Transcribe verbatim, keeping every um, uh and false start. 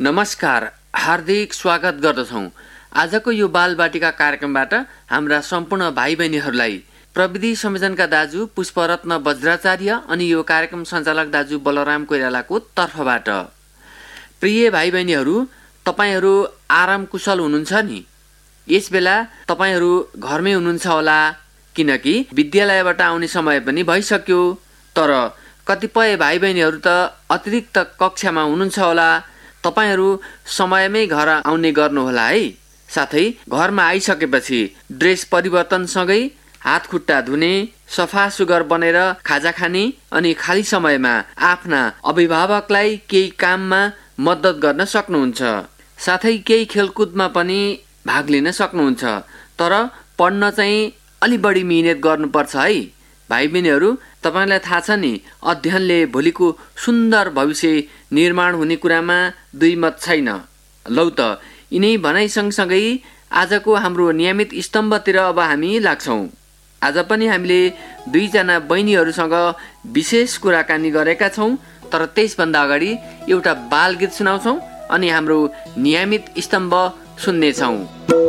नमस्कार, हार्दिक स्वागत गर्दछौँ। आजको यो बालबाटिका कार्यक्रमबाट हाम्रा सम्पूर्ण भाइ बहिनीहरूलाई प्रविधि संयोजनका दाजु पुष्परत्न वज्राचार्य अनि यो कार्यक्रम सञ्चालक दाजु बलराम कोइरालाको तर्फबाट। प्रिय भाइ बहिनीहरू, तपाईहरू आराम कुशल हुनुहुन्छ नि? यस बेला तपाईहरू घरमै हुनुहुन्छ होला, किनकि विद्यालयबाट आउने समय पनि भइसक्यो। तर कतिपय भाइ बहिनीहरू त अतिरिक्त कक्षामा हुनुहुन्छ होला। तपाईहरू समयमै घर आउने गर्नुहोला है। साथै घरमा आइसकेपछि ड्रेस परिवर्तनसँगै हात खुट्टा धुने, सफा सुग्घर बनेर खाजा खाने अनि खाली समयमा आफ्ना अभिभावकलाई केही काममा मद्दत गर्न सक्नुहुन्छ। साथै केही खेलकुदमा पनि भाग लिन सक्नुहुन्छ। तर पढ्न चाहिँ अलि बढी मिहिनेत गर्नुपर्छ है। भाइ बहिनीहरू, तपाईलाई थाहा छ नि, अध्ययनले भोलिको सुन्दर भविष्य निर्माण हुने कुरामा दुई मत छैन। लौ त यिनै भनाइ सँगसँगै आजको हाम्रो नियमित स्तम्भतिर अब हामी लाग्छौँ। आज पनि हामीले दुईजना बहिनीहरूसँग विशेष कुराकानी गरेका छौँ। तर त्यसभन्दा अगाडि एउटा बाल गीत सुनाउँछौँ अनि हाम्रो नियमित स्तम्भ सुन्नेछौँ।